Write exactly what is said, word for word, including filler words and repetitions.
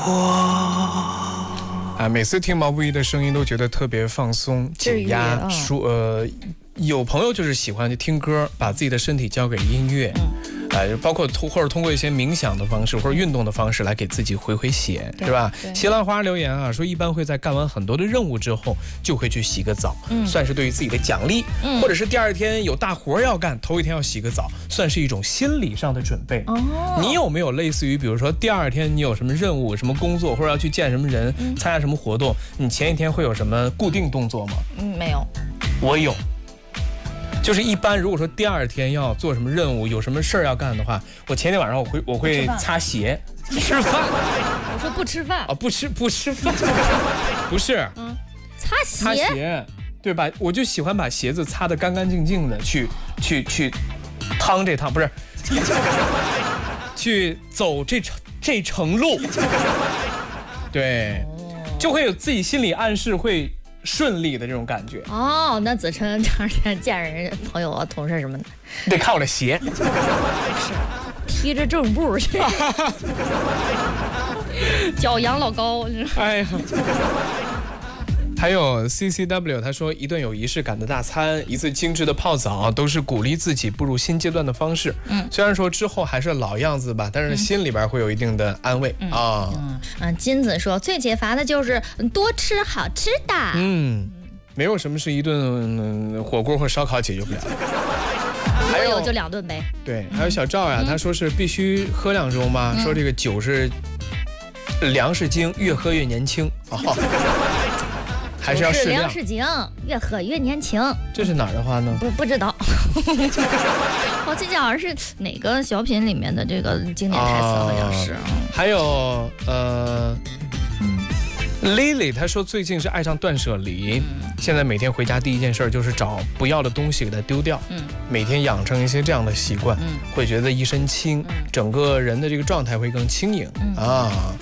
啊，每次听毛不易的声音都觉得特别放松、解压、舒呃。有朋友就是喜欢听歌，把自己的身体交给音乐，嗯，呃，包括通或者通过一些冥想的方式或者运动的方式来给自己回回血，是吧？西兰花留言啊，说一般会在干完很多的任务之后就会去洗个澡，嗯，算是对于自己的奖励，嗯，或者是第二天有大活要干，头一天要洗个澡，算是一种心理上的准备。哦，你有没有类似于比如说第二天你有什么任务、什么工作，或者要去见什么人、嗯、参加什么活动，你前一天会有什么固定动作吗？ 嗯，没有。 我有。就是一般，如果说第二天要做什么任务，有什么事儿要干的话，我前天晚上我会我会擦鞋， 吃饭。我说不吃饭啊，不吃不吃饭，不是， 嗯，擦鞋， 擦鞋，对吧？我就喜欢把鞋子擦得干干净净的，去去去趟这趟，不是，去走这程这程路，对，就会有自己心理暗示会。顺利的这种感觉哦，那子琛常常见人朋友啊、同事什么的， 得看我的鞋， 是踢着正步去，脚养老高， 哎呀。还有 C C W 他说，一顿有仪式感的大餐，一次精致的泡澡，都是鼓励自己步入新阶段的方式。嗯，虽然说之后还是老样子吧，但是心里边会有一定的安慰、嗯、啊。 嗯嗯，金子说最解乏的就是多吃好吃的。 嗯，没有什么是一顿火锅或烧烤解决不了的。 还有就两顿呗。 对，还有小赵呀、嗯，他说是必须喝两盅吗、嗯？说这个酒是粮食精，越喝越年轻。哦。还是要适量。 粮食精，越喝越年轻。 这是哪儿的话呢？ 不不知道。我记得好像是哪个小品里面的这个经典台词，好像是。啊、 还有呃，嗯 ，Lily 她说最近是爱上断舍离、嗯，现在每天回家第一件事就是找不要的东西给它丢掉。嗯，每天养成一些这样的习惯，嗯，会觉得一身轻、嗯，整个人的这个状态会更轻盈、嗯、啊。